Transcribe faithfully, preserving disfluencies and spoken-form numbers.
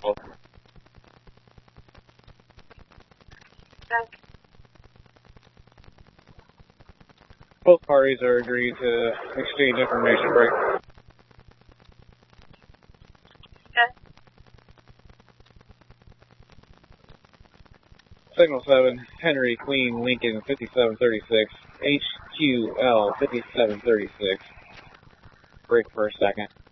Alpha. Both parties are agreed to exchange information break. Okay. Signal seven, Henry Queen Lincoln fifty-seven thirty-six, H Q L fifty-seven thirty-six. Break for a second.